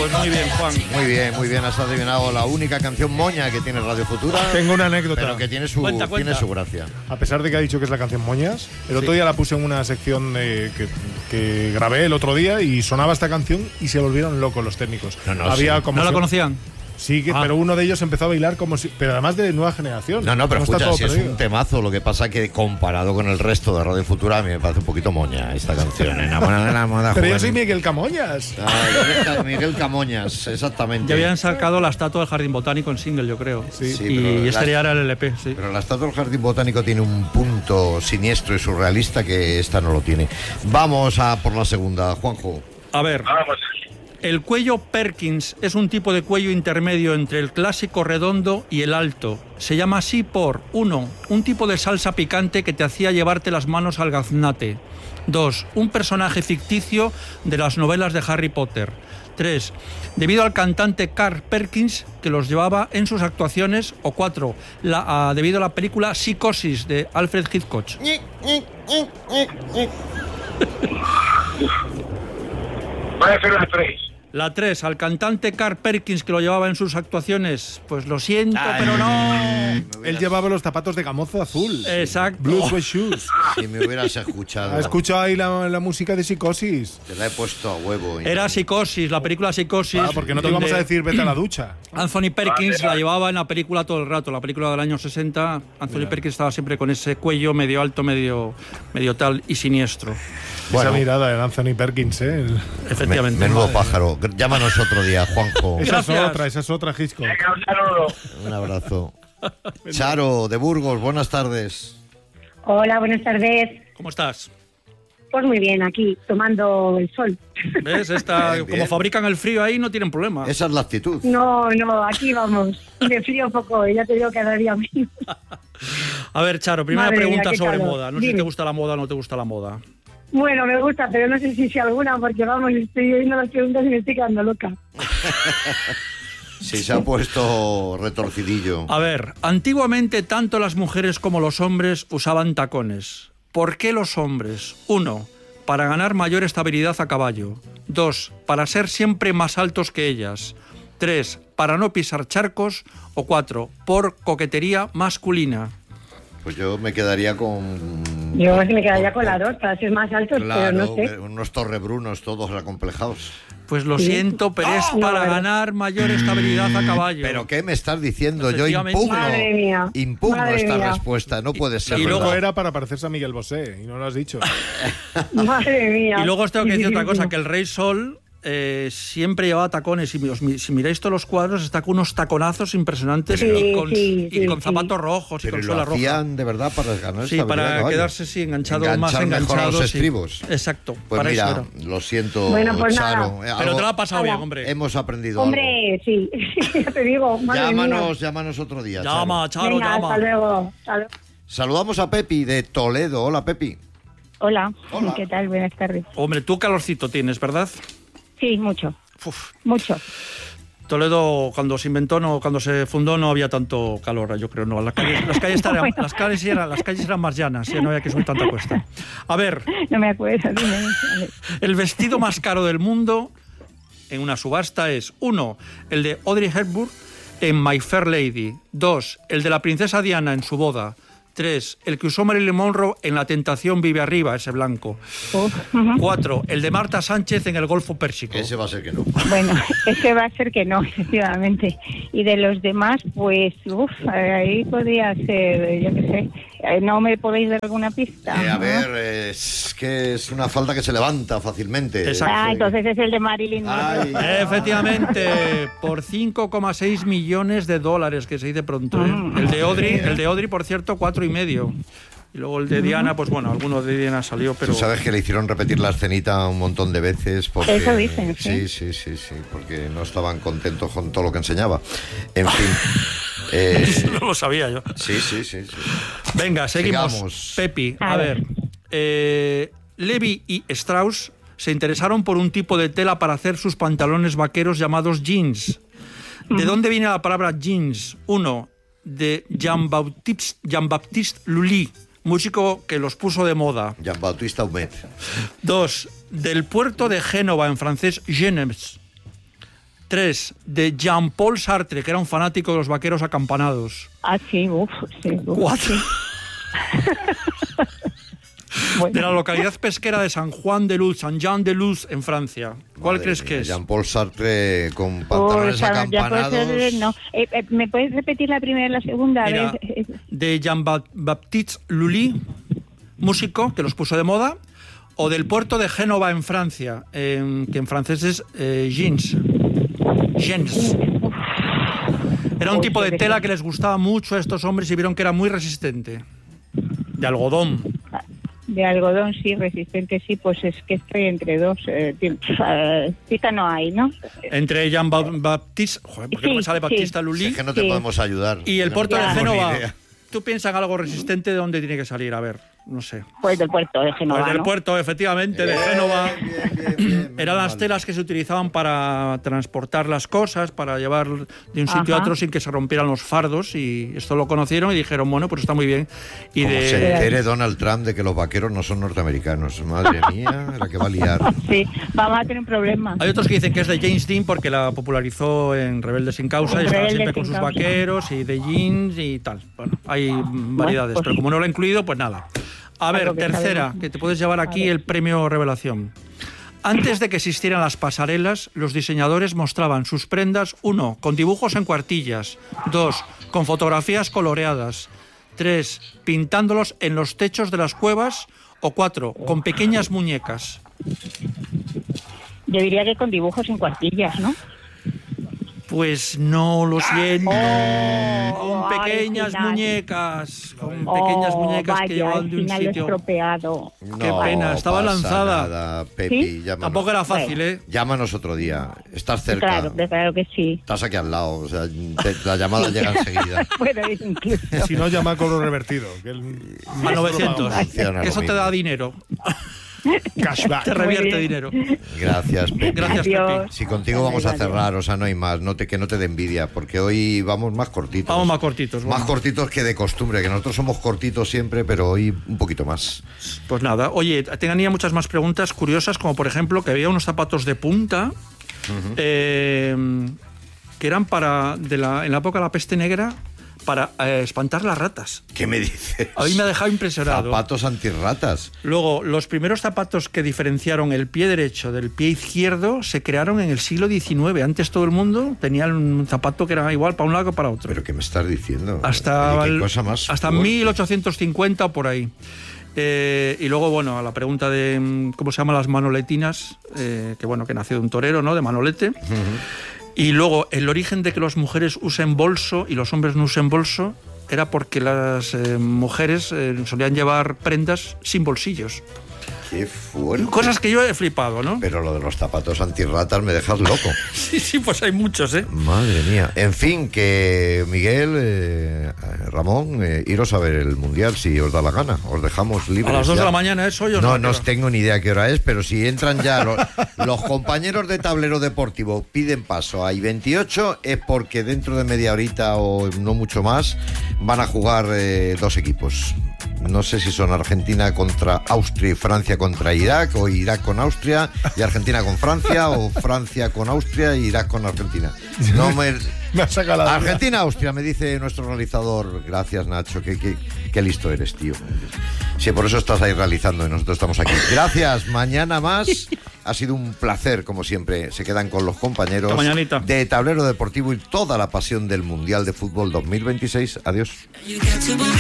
Pues muy bien, Juan. Muy bien, has adivinado la única canción moña que tiene Radio Futura. Tengo una anécdota. Pero que tiene su gracia. A pesar de que ha dicho que es la canción Moñas, el otro día la puse en una sección que grabé el otro día y sonaba esta canción y se volvieron locos los técnicos. ¿No la conocían? Sí, pero uno de ellos empezó a bailar como si... Pero además de nueva generación. No, pero escucha, si es un temazo, lo que pasa que comparado con el resto de Radio Futura, a mí me parece un poquito moña esta canción. Enamorada de la moda pero juvenil. yo soy Miguel Camoñas. Miguel Camoñas, exactamente. Ya habían sacado la estatua del Jardín Botánico en single, yo creo. Sí, y este ya era el LP, sí. Pero la estatua del Jardín Botánico tiene un punto siniestro y surrealista que esta no lo tiene. Vamos a por la segunda, Juanjo. A ver. Vamos. El cuello Perkins es un tipo de cuello intermedio entre el clásico redondo y el alto. Se llama así por 1. Un tipo de salsa picante que te hacía llevarte las manos al gaznate. 2. Un personaje ficticio de las novelas de Harry Potter. 3. Debido al cantante Carl Perkins que los llevaba en sus actuaciones. O 4. Debido a la película Psicosis de Alfred Hitchcock. Puede ser las 3. La 3, al cantante Carl Perkins que lo llevaba en sus actuaciones. Pues lo siento, pero no. Él llevaba los zapatos de gamozo azul. Exacto. Blue Sweat Shoes. Si me hubieras escuchado. ¿Has escuchado ahí la música de Psicosis? Te la he puesto a huevo. Era Psicosis, la película Psicosis. Porque no te vamos a decir vete a la ducha. Anthony Perkins la llevaba en la película todo el rato. La película del año 60. Anthony Perkins estaba siempre con ese cuello medio alto, medio tal y siniestro. Esa mirada de Anthony Perkins, Efectivamente. Menudo pájaro. Llámanos otro día, Juanjo. Esa es otra, Hitchcock. Un abrazo. Charo, de Burgos, buenas tardes. Hola, buenas tardes. ¿Cómo estás? Pues muy bien, aquí, tomando el sol. ¿Ves? Bien. Como fabrican el frío ahí, no tienen problema. Esa es la actitud. No, aquí vamos. De frío poco, ya te digo cada día menos. A ver, Charo, primera Madre pregunta mía, sobre calor. moda. No sé si Dime. te gusta la moda o no te gusta la moda. Bueno, me gusta, pero no sé si alguna, porque vamos, estoy oyendo las preguntas y me estoy quedando loca. Sí, se ha puesto retorcidillo. A ver, antiguamente tanto las mujeres como los hombres usaban tacones. ¿Por qué los hombres? 1. Para ganar mayor estabilidad a caballo. 2. Para ser siempre más altos que ellas. 3. Para no pisar charcos. O 4. Por coquetería masculina. Pues yo me quedaría con... Yo me quedaría con la 2, para ser más altos, pero no sé. Unos torrebrunos todos acomplejados. Pues lo siento, pero es para ganar mayor estabilidad a caballo. ¿Pero qué me estás diciendo? Yo Efectivamente. Madre mía. impugno Madre esta mía. respuesta. No puede ser Y verdad. luego Era para parecerse a Miguel Bosé, y no lo has dicho. Madre mía. Y luego os tengo que decir otra cosa, Sí. que el Rey Sol siempre llevaba tacones. Si miráis todos los cuadros, está con unos taconazos impresionantes y con zapatos rojos Pero y con lo suela roja. hacían de verdad para ganar Sí, estabilidad para de caballo. quedarse enganchado, Enganchar más mejor enganchado. a los sí. estribos. Exacto. Pues para mira, eso lo siento, Bueno, pues Charo. nada. pero te lo ha pasado Hola. bien, hombre. Hemos aprendido Hombre, sí, ya te digo, madre mía. Llámanos otro día. Llama, Charo, Venga, llama. hasta luego. Hasta luego. Saludamos a Pepi de Toledo. Hola, Pepi. Hola. Hola. ¿Qué tal? Buenas tardes. Hombre, tú calorcito tienes, ¿verdad? Sí, mucho, Uf. mucho. Toledo, cuando se fundó, no había tanto calor, yo creo. No, las calles eran más llanas, ya no había que subir tanta cuesta. A ver, No me acuerdo. Dime. el vestido más caro del mundo en una subasta es 1. El de Audrey Hepburn en My Fair Lady. 2. El de la princesa Diana en su boda. 3. El que usó Marilyn Monroe en La tentación vive arriba, ese blanco. 4. El de Marta Sánchez en el Golfo Pérsico. Ese va a ser que no. Bueno, ese va a ser que no, efectivamente. Y de los demás, pues, ahí podría ser, yo qué sé. ¿No me podéis dar alguna pista? A ver, es que es una falda que se levanta fácilmente. Exacto. Ah, entonces es el de Marilyn Monroe. Ay. Efectivamente, por 5,6 millones de dólares, que se dice pronto, ¿eh? El de Audrey, por cierto, 4,5. Y luego el de Diana, pues bueno, alguno de Diana salió, pero... Tú sabes que le hicieron repetir la escenita un montón de veces porque... Eso dicen, sí. Sí, porque no estaban contentos con todo lo que enseñaba. En fin. No lo sabía yo. Sí. Venga, seguimos. Sigamos. Pepi, A a ver. Levi y Strauss se interesaron por un tipo de tela para hacer sus pantalones vaqueros llamados jeans. ¿De dónde viene la palabra jeans? 1. De Jean-Baptiste Lully, músico que los puso de moda. Jean-Baptiste Humet. 2. Del puerto de Génova, en francés, Genems. 3, de Jean-Paul Sartre, que era un fanático de los vaqueros acampanados. Ah, sí, sí. 4. Sí. Bueno. De la localidad pesquera de San Juan de Luz, Saint-Jean-de-Luz, en Francia. ¿Cuál Madre crees mía, que es? Jean-Paul Sartre con pantalones acampanados. No. ¿Me puedes repetir la primera y la segunda? Mira, de Jean-Baptiste Lully, músico que los puso de moda, o del puerto de Génova en Francia, que en francés es Jeans. Era un tipo de tela que les gustaba mucho a estos hombres y vieron que era muy resistente. De algodón. De algodón, sí, resistente, sí, pues es que estoy entre dos. Cita no hay, ¿no? Entre Jean-Baptiste, ¿por qué no me sale Baptiste Lully? Es que no te podemos ayudar. Y el puerto de tenemos ni Génova. idea. ¿Tú piensas en algo resistente de dónde tiene que salir? A ver, no sé. Pues del puerto de Génova, Pues del ¿no? puerto, efectivamente, de Génova. Bien, Eran las telas que se utilizaban para transportar las cosas, para llevar de un sitio a otro sin que se rompieran los fardos, y esto lo conocieron y dijeron, bueno, pues está muy bien. Y Como se entere Donald Trump de que los vaqueros no son norteamericanos. Madre mía, la que va a liar. Sí, vamos a tener un problema. Hay otros que dicen que es de James Dean porque la popularizó en Rebelde sin causa y estaba Rebelde siempre con sin sus causa. vaqueros y de jeans y tal. Bueno, hay variedades, pues pero como no lo he incluido, pues nada. A ver, Algo que tercera, sabemos. que te puedes llevar aquí el premio Revelación. Antes de que existieran las pasarelas, los diseñadores mostraban sus prendas, 1, con dibujos en cuartillas, 2, con fotografías coloreadas, 3, pintándolos en los techos de las cuevas, o 4, con pequeñas muñecas. Yo diría que con dibujos en cuartillas, ¿no? Pues no, lo siento. Oh, Con pequeñas al final. muñecas. Con pequeñas muñecas vaya, que llevaban al de un final lo he sitio. estropeado. Qué pena, estaba pasa lanzada. Nada, Pepi, ¿Sí? llámanos. Tampoco era fácil, ¿eh? Llámanos otro día. Estás cerca. Claro que sí. Estás aquí al lado. O sea, la llamada llega enseguida. Bueno, incluso. Si no, llama a cobro revertido. Que A 900. Funciona Que eso lo te mismo. da dinero. Cashback. Te revierte bien. dinero. Gracias, Pepi. Gracias, Adiós. Pepi. Si contigo vamos a cerrar, o sea, no hay más, que no te dé envidia, porque hoy vamos más cortitos. Vamos más cortitos. Más bueno. cortitos que de costumbre, que nosotros somos cortitos siempre, pero hoy un poquito más. Pues nada, oye, tenía muchas más preguntas curiosas, como por ejemplo que había unos zapatos de punta que eran en la época de la peste negra, para espantar las ratas. ¿Qué me dices? A mí me ha dejado impresionado. Zapatos antirratas. Luego, los primeros zapatos que diferenciaron el pie derecho del pie izquierdo se crearon en el siglo XIX. Antes todo el mundo tenía un zapato que era igual para un lado que para otro. ¿Pero qué me estás diciendo? Hasta Oye, qué cosa más hasta fuerte. 1850 o por ahí. Y luego, bueno, a la pregunta de cómo se llaman las manoletinas, que nació de un torero, ¿no? De Manolete. Y luego, el origen de que las mujeres usen bolso y los hombres no usen bolso era porque las mujeres solían llevar prendas sin bolsillos. Qué fuerte. Cosas que yo he flipado, ¿no? Pero lo de los zapatos antirratas me dejas loco. Sí, pues hay muchos, ¿eh? Madre mía. En fin, que Miguel, Ramón, iros a ver el Mundial si os da la gana. Os dejamos libres. A las 2 ya. de la mañana, ¿eso? Yo No os tengo ni idea qué hora es, pero si entran ya los compañeros de Tablero Deportivo piden paso a I-28, es porque dentro de media horita o no mucho más van a jugar dos equipos. No sé si son Argentina contra Austria y Francia contra Irak, o Irak con Austria y Argentina con Francia, o Francia con Austria y Irak con Argentina. No me... Me ha sacado la duda. Argentina-Austria, me dice nuestro realizador. Gracias, Nacho, qué listo eres, tío. Sí, por eso estás ahí realizando y nosotros estamos aquí. Gracias, mañana más. Ha sido un placer, como siempre. Se quedan con los compañeros Hasta mañanita. de Tablero Deportivo y toda la pasión del Mundial de Fútbol 2026. Adiós.